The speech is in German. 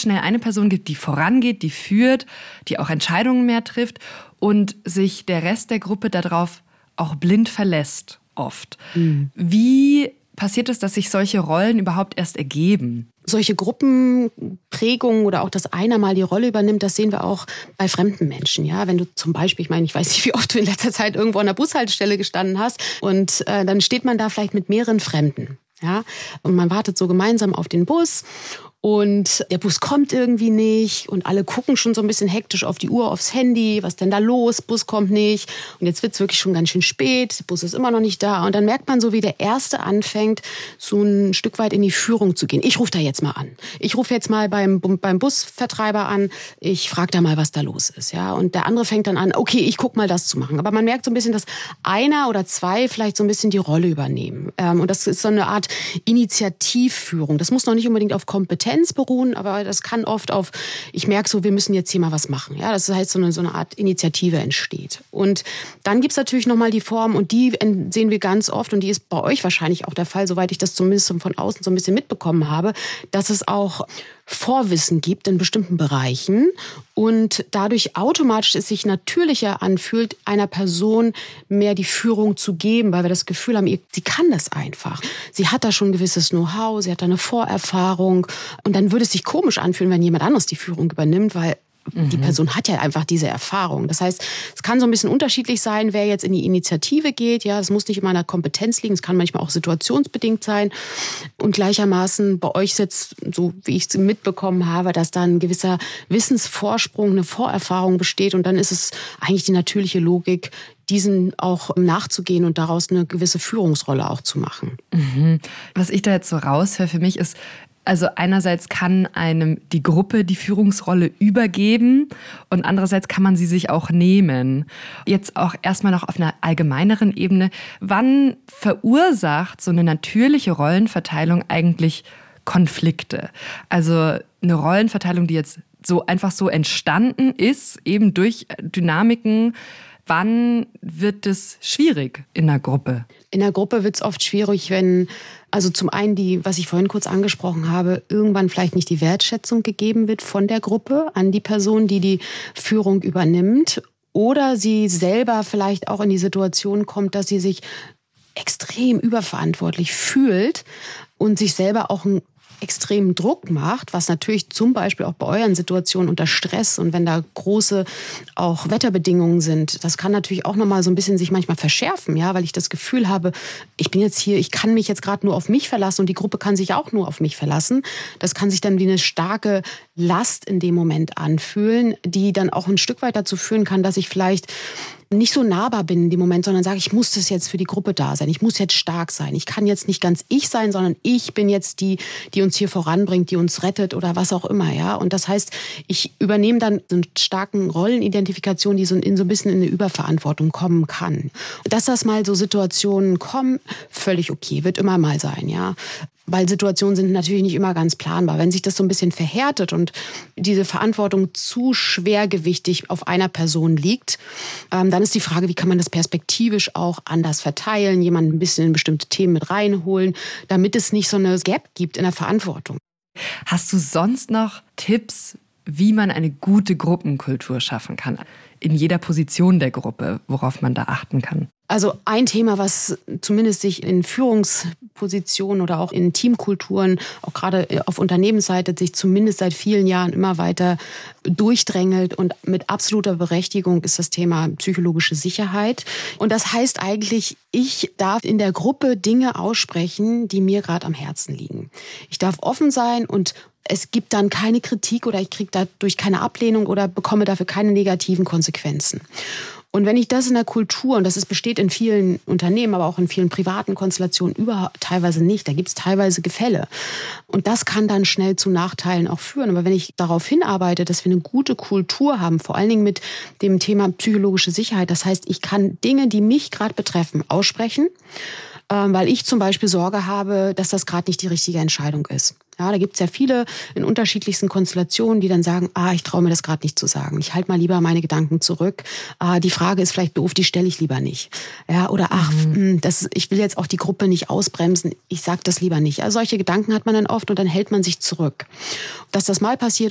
schnell eine Person gibt, die vorangeht, die führt, die auch Entscheidungen mehr trifft und sich der Rest der Gruppe darauf auch blind verlässt, oft. Wie passiert es, dass sich solche Rollen überhaupt erst ergeben? Solche Gruppenprägungen oder auch, dass einer mal die Rolle übernimmt, das sehen wir auch bei fremden Menschen. Ja, wenn du zum Beispiel, ich weiß nicht, wie oft du in letzter Zeit irgendwo an der Bushaltestelle gestanden hast und dann steht man da vielleicht mit mehreren Fremden. Ja, und man wartet so gemeinsam auf den Bus. Und der Bus kommt irgendwie nicht und alle gucken schon so ein bisschen hektisch auf die Uhr, aufs Handy. Was denn da los? Bus kommt nicht. Und jetzt wird's wirklich schon ganz schön spät. Der Bus ist immer noch nicht da. Und dann merkt man so, wie der Erste anfängt, so ein Stück weit in die Führung zu gehen. Ich rufe da jetzt mal an. Ich rufe jetzt mal beim Busvertreiber an. Ich frage da mal, was da los ist. Ja, und der andere fängt dann an, okay, ich guck mal, das zu machen. Aber man merkt so ein bisschen, dass einer oder zwei vielleicht so ein bisschen die Rolle übernehmen. Und das ist so eine Art Initiativführung. Das muss noch nicht unbedingt auf Kompetenz beruhen, aber das kann oft auf, ich merke so, wir müssen jetzt hier mal was machen. Ja, das heißt, so eine Art Initiative entsteht. Und dann gibt's natürlich nochmal die Form, und die sehen wir ganz oft, und die ist bei euch wahrscheinlich auch der Fall, soweit ich das zumindest von außen so ein bisschen mitbekommen habe, dass es auch Vorwissen gibt in bestimmten Bereichen und dadurch automatisch es sich natürlicher anfühlt, einer Person mehr die Führung zu geben, weil wir das Gefühl haben, sie kann das einfach. Sie hat da schon ein gewisses Know-how, sie hat da eine Vorerfahrung, und dann würde es sich komisch anfühlen, wenn jemand anderes die Führung übernimmt, weil die Person hat ja einfach diese Erfahrung. Das heißt, es kann so ein bisschen unterschiedlich sein, wer jetzt in die Initiative geht. Ja, das muss nicht immer an der Kompetenz liegen. Es kann manchmal auch situationsbedingt sein. Und gleichermaßen bei euch jetzt, so wie ich es mitbekommen habe, dass da ein gewisser Wissensvorsprung, eine Vorerfahrung besteht. Und dann ist es eigentlich die natürliche Logik, diesen auch nachzugehen und daraus eine gewisse Führungsrolle auch zu machen. Was ich da jetzt so raushöre für mich ist, also einerseits kann einem die Gruppe die Führungsrolle übergeben und andererseits kann man sie sich auch nehmen. Jetzt auch erstmal noch auf einer allgemeineren Ebene. Wann verursacht so eine natürliche Rollenverteilung eigentlich Konflikte? Also eine Rollenverteilung, die jetzt so einfach so entstanden ist, eben durch Dynamiken. Wann wird es schwierig in der Gruppe? In der Gruppe wird es oft schwierig, wenn, also zum einen was ich vorhin kurz angesprochen habe, irgendwann vielleicht nicht die Wertschätzung gegeben wird von der Gruppe an die Person, die die Führung übernimmt. Oder sie selber vielleicht auch in die Situation kommt, dass sie sich extrem überverantwortlich fühlt und sich selber auch einen extremen Druck macht, was natürlich zum Beispiel auch bei euren Situationen unter Stress und wenn da große auch Wetterbedingungen sind, das kann natürlich auch nochmal so ein bisschen sich manchmal verschärfen, ja, weil ich das Gefühl habe, ich bin jetzt hier, ich kann mich jetzt gerade nur auf mich verlassen und die Gruppe kann sich auch nur auf mich verlassen. Das kann sich dann wie eine starke Last in dem Moment anfühlen, die dann auch ein Stück weit dazu führen kann, dass ich vielleicht nicht so nahbar bin in dem Moment, sondern sage, ich muss das jetzt für die Gruppe da sein. Ich muss jetzt stark sein. Ich kann jetzt nicht ganz ich sein, sondern ich bin jetzt die uns hier voranbringt, die uns rettet oder was auch immer, ja. Und das heißt, ich übernehme dann so eine starken Rollenidentifikation, die so ein bisschen in eine Überverantwortung kommen kann. Dass das mal so Situationen kommen, völlig okay, wird immer mal sein, ja. Weil Situationen sind natürlich nicht immer ganz planbar. Wenn sich das so ein bisschen verhärtet und diese Verantwortung zu schwergewichtig auf einer Person liegt, dann ist die Frage, wie kann man das perspektivisch auch anders verteilen, jemanden ein bisschen in bestimmte Themen mit reinholen, damit es nicht so eine Gap gibt in der Verantwortung. Hast du sonst noch Tipps, wie man eine gute Gruppenkultur schaffen kann? In jeder Position der Gruppe, worauf man da achten kann? Also ein Thema, was zumindest sich in Führungspositionen oder auch in Teamkulturen, auch gerade auf Unternehmensseite, sich zumindest seit vielen Jahren immer weiter durchdrängelt und mit absoluter Berechtigung ist das Thema psychologische Sicherheit. Und das heißt eigentlich, ich darf in der Gruppe Dinge aussprechen, die mir gerade am Herzen liegen. Ich darf offen sein und es gibt dann keine Kritik oder ich kriege dadurch keine Ablehnung oder bekomme dafür keine negativen Konsequenzen. Und wenn ich das in der Kultur, und das besteht in vielen Unternehmen, aber auch in vielen privaten Konstellationen teilweise nicht, da gibt es teilweise Gefälle. Und das kann dann schnell zu Nachteilen auch führen. Aber wenn ich darauf hinarbeite, dass wir eine gute Kultur haben, vor allen Dingen mit dem Thema psychologische Sicherheit, das heißt, ich kann Dinge, die mich gerade betreffen, aussprechen, weil ich zum Beispiel Sorge habe, dass das gerade nicht die richtige Entscheidung ist. Ja, da gibt es ja viele in unterschiedlichsten Konstellationen, die dann sagen, ich traue mir das gerade nicht zu sagen. Ich halte mal lieber meine Gedanken zurück. Die Frage ist vielleicht doof, die stelle ich lieber nicht. Ja, oder ich will jetzt auch die Gruppe nicht ausbremsen. Ich sage das lieber nicht. Also solche Gedanken hat man dann oft und dann hält man sich zurück. Dass das mal passiert,